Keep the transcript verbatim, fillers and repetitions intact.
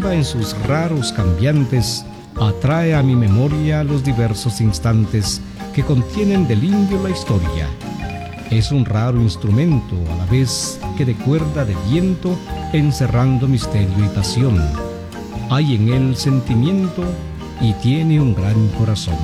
marimba en sus raros cambiantes atrae a mi memoria los diversos instantes que contienen del indio la historia. Es un raro instrumento a la vez que de cuerda de viento, encerrando misterio y pasión. Hay en él sentimiento y tiene un gran corazón.